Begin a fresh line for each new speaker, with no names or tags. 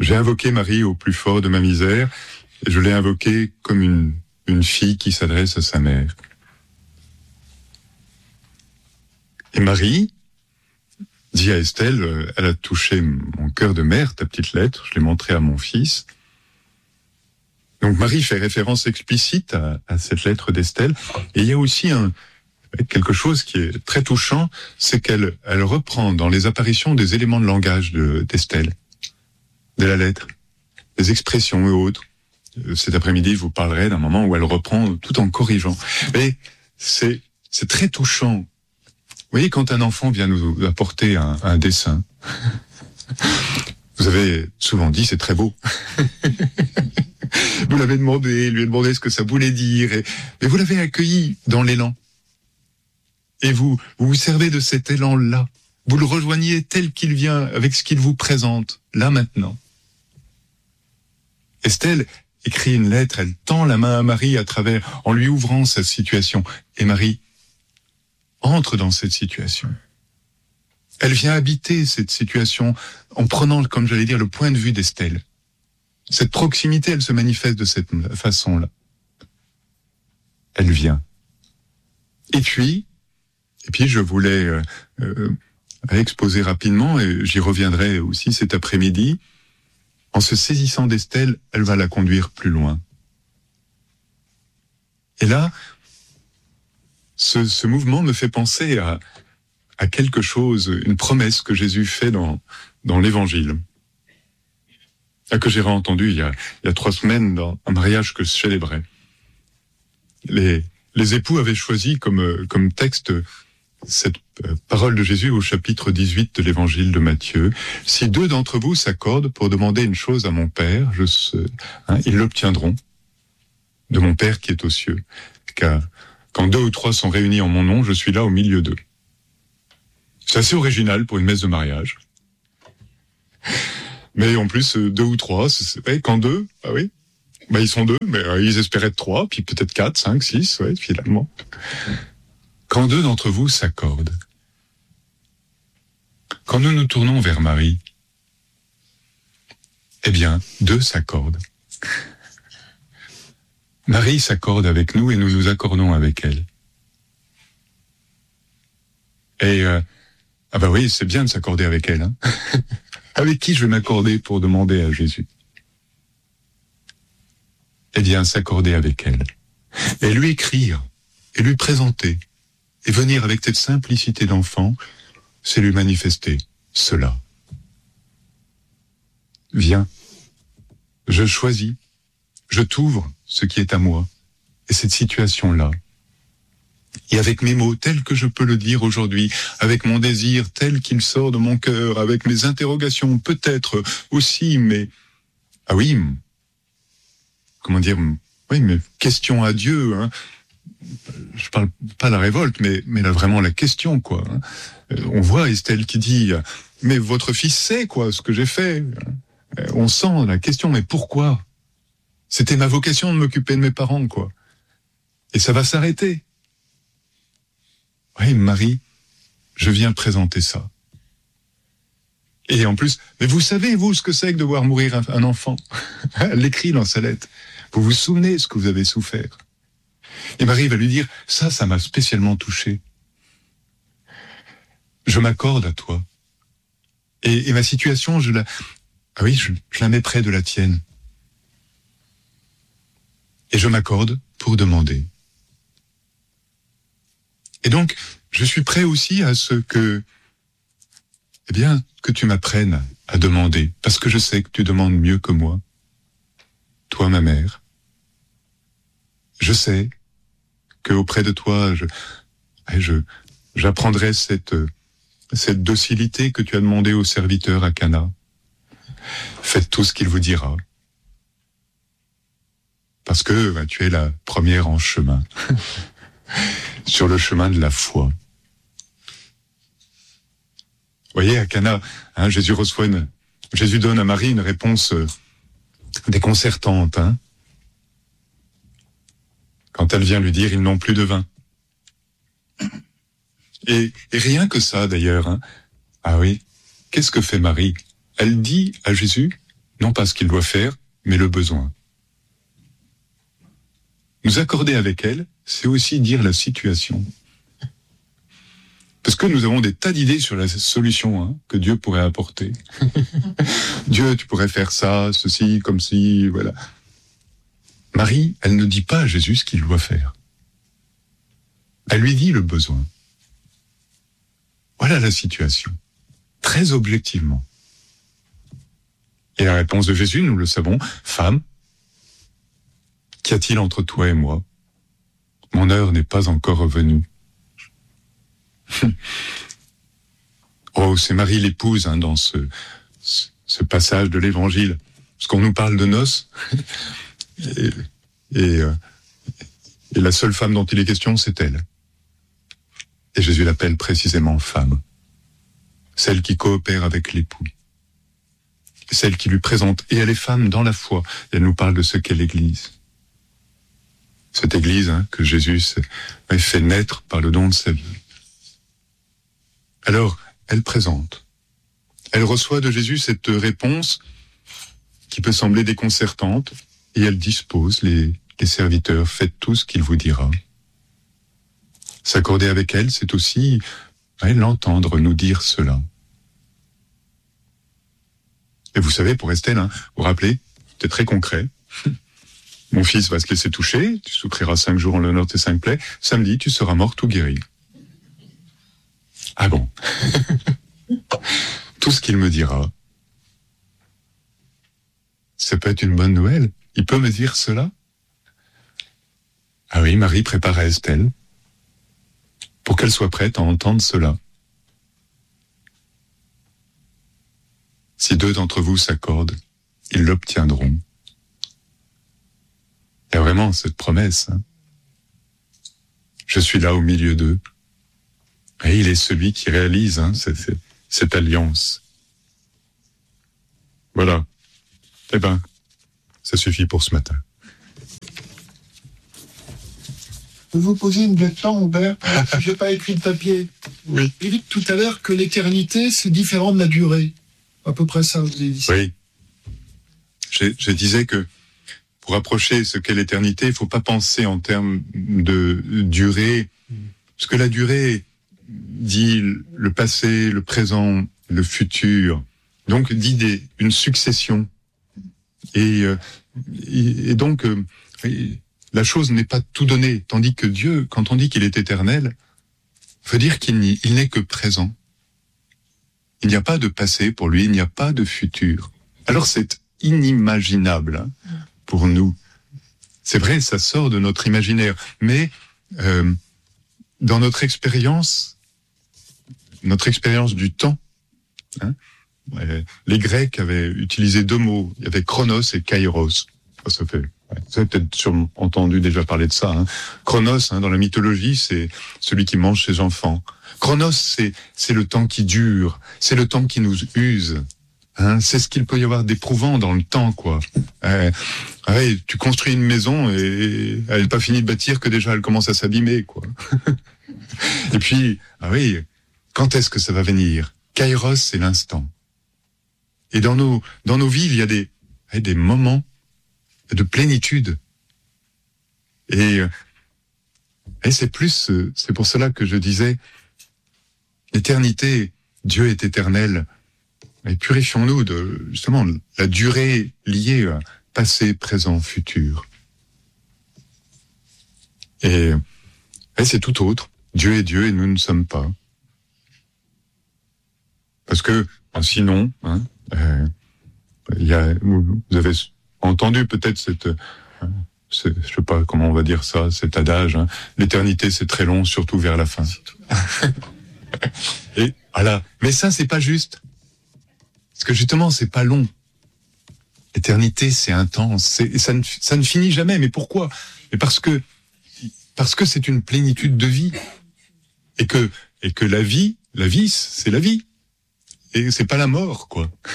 J'ai invoqué Marie au plus fort de ma misère, et je l'ai invoquée comme une fille qui s'adresse à sa mère. Et Marie dit à Estelle, elle a touché mon cœur de mère, ta petite lettre, je l'ai montrée à mon fils. Donc Marie fait référence explicite à cette lettre d'Estelle. Et il y a aussi quelque chose qui est très touchant, c'est qu'elle reprend dans les apparitions des éléments de langage d'Estelle, de la lettre, des expressions et autres. Cet après-midi, je vous parlerai d'un moment où elle reprend tout en corrigeant. Mais c'est très touchant. Vous voyez, quand un enfant vient nous apporter un dessin, vous avez souvent dit c'est très beau. Vous l'avez demandé, lui avez demandé ce que ça voulait dire, et vous l'avez accueilli dans l'élan. Et vous vous servez de cet élan-là. Vous le rejoignez tel qu'il vient, avec ce qu'il vous présente, là maintenant. Estelle écrit une lettre, elle tend la main à Marie en lui ouvrant sa situation. Et Marie entre dans cette situation. Elle vient habiter cette situation en prenant, comme j'allais dire, le point de vue d'Estelle. Cette proximité, elle se manifeste de cette façon-là. Elle vient. Et puis je voulais exposer rapidement, et j'y reviendrai aussi cet après-midi. En se saisissant d'Estelle, elle va la conduire plus loin. Et là, ce mouvement me fait penser à quelque chose, une promesse que Jésus fait dans l'Évangile, que j'ai réentendu il y a 3 semaines dans un mariage que je célébrais. Les époux avaient choisi comme texte cette parole de Jésus au chapitre 18 de l'Évangile de Matthieu. « Si 2 d'entre vous s'accordent pour demander une chose à mon Père, ils l'obtiendront de mon Père qui est aux cieux. Car quand 2 ou 3 sont réunis en mon nom, je suis là au milieu d'eux. » C'est assez original pour une messe de mariage. Mais en plus, 2 ou 3, quand 2, ah oui, ils sont 2, mais ils espéraient être 3, puis peut-être 4, 5, 6, finalement. Quand 2 d'entre vous s'accordent, quand nous nous tournons vers Marie, eh bien, 2 s'accordent. Marie s'accorde avec nous et nous nous accordons avec elle. Et, oui, c'est bien de s'accorder avec elle, hein. Avec qui je vais m'accorder pour demander à Jésus? Eh bien, s'accorder avec elle. Et lui écrire, et lui présenter, et venir avec cette simplicité d'enfant, c'est lui manifester cela. Viens, je choisis, je t'ouvre ce qui est à moi, et cette situation-là. Et avec mes mots tels que je peux le dire aujourd'hui, avec mon désir tel qu'il sort de mon cœur, avec mes interrogations peut-être aussi, mais mes questions à Dieu, hein. Je parle pas de la révolte, mais là vraiment la question, quoi. On voit Estelle qui dit, mais votre fils sait, quoi, ce que j'ai fait. On sent la question, mais pourquoi? C'était ma vocation de m'occuper de mes parents, quoi. Et ça va s'arrêter. Oui, Marie, je viens présenter ça. Et en plus, mais vous savez, vous, ce que c'est que de voir mourir un enfant? Elle l'écrit dans sa lettre. Vous vous souvenez ce que vous avez souffert? Et Marie va lui dire, ça m'a spécialement touché. Je m'accorde à toi. Et ma situation, je la mets près de la tienne. Et je m'accorde pour demander. Et donc, je suis prêt aussi à ce que tu m'apprennes à demander, parce que je sais que tu demandes mieux que moi. Toi, ma mère. Je sais que auprès de toi, j'apprendrai cette docilité que tu as demandé au serviteur à Cana. Faites tout ce qu'il vous dira. Parce que tu es la première en chemin. Sur le chemin de la foi. Vous voyez, à Cana, Jésus donne à Marie une réponse déconcertante, hein. Quand elle vient lui dire, ils n'ont plus de vin. Et rien que ça, d'ailleurs, hein. Ah oui, qu'est-ce que fait Marie? Elle dit à Jésus, non pas ce qu'il doit faire, mais le besoin. Nous accorder avec elle, c'est aussi dire la situation. Parce que nous avons des tas d'idées sur la solution que Dieu pourrait apporter. Dieu, tu pourrais faire ça, ceci, comme si, voilà. Marie, elle ne dit pas à Jésus ce qu'il doit faire. Elle lui dit le besoin. Voilà la situation, très objectivement. Et la réponse de Jésus, nous le savons, femme, qu'y a-t-il entre toi et moi? Mon heure n'est pas encore revenue. Oh, c'est Marie l'épouse dans ce passage de l'Évangile, parce qu'on nous parle de noces, et la seule femme dont il est question, c'est elle. Et Jésus l'appelle précisément femme, celle qui coopère avec l'époux, celle qui lui présente, et elle est femme dans la foi, et elle nous parle de ce qu'est l'Église. Cette Église que Jésus fait naître par le don de sa vie. Alors, elle présente. Elle reçoit de Jésus cette réponse qui peut sembler déconcertante, et elle dispose les serviteurs, faites tout ce qu'il vous dira. S'accorder avec elle, c'est aussi l'entendre nous dire cela. Et vous savez, pour Estelle, vous vous rappelez, c'était très concret. Mon fils va se laisser toucher, tu souffriras 5 jours en l'honneur de tes 5 plaies, samedi, tu seras morte ou guérie. Ah bon? Tout ce qu'il me dira, ça peut être une bonne nouvelle. Il peut me dire cela? Ah oui, Marie prépare à Estelle pour qu'elle soit prête à entendre cela. Si 2 d'entre vous s'accordent, ils l'obtiendront. Il y a vraiment cette promesse. Je suis là au milieu d'eux. Et il est celui qui réalise cette alliance. Voilà. Eh ben, ça suffit pour ce matin.
Je peux vous poser une question, Hubert? Je n'ai pas écrit de papier.
Oui.
J'ai dit tout à l'heure que l'éternité, c'est différent de la durée. À peu près ça, vous avez dit.
Oui. Je disais que pour approcher ce qu'est l'éternité, il ne faut pas penser en termes de durée, parce que la durée dit le passé, le présent, le futur, donc dit une succession. Et donc, la chose n'est pas tout donné, tandis que Dieu, quand on dit qu'il est éternel, veut dire qu'il n'est que présent. Il n'y a pas de passé pour lui, il n'y a pas de futur. Alors c'est inimaginable pour nous. C'est vrai, ça sort de notre imaginaire, mais dans notre expérience du temps, les Grecs avaient utilisé 2 mots, il y avait chronos et kairos. Ça fait, vous avez peut-être sûrement entendu déjà parler de ça. Chronos, dans la mythologie, c'est celui qui mange ses enfants. Chronos, c'est le temps qui dure, c'est le temps qui nous use. C'est ce qu'il peut y avoir d'éprouvant dans le temps, quoi. Tu construis une maison et elle n'est pas finie de bâtir que déjà elle commence à s'abîmer, quoi. Et puis, quand est-ce que ça va venir? Kairos, c'est l'instant. Et dans nos vies, il y a des moments de plénitude. Et c'est pour cela que je disais, l'éternité, Dieu est éternel. Et purifions-nous de, justement, la durée liée à passé, présent, futur. Et c'est tout autre. Dieu est Dieu et nous ne sommes pas. Parce que, sinon, vous avez entendu peut-être je sais pas comment on va dire ça, cet adage, l'éternité c'est très long, surtout vers la fin. Et voilà. Mais ça, c'est pas juste. Parce que justement, c'est pas long. L'éternité, c'est intense. Ça ne finit jamais. Mais pourquoi? Mais parce que c'est une plénitude de vie. Et que la vie, c'est la vie. Et c'est pas la mort, quoi.